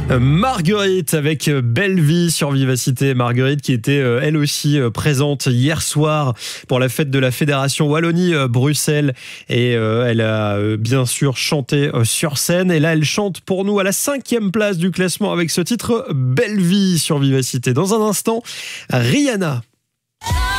Marguerite avec Belle Vie sur Vivacité. Marguerite qui était elle aussi présente hier soir pour la fête de la Fédération Wallonie-Bruxelles et elle a bien sûr chanté sur scène et là elle chante pour nous à la 5e place du classement avec ce titre Belle Vie sur Vivacité. Dans un instant, Rihanna.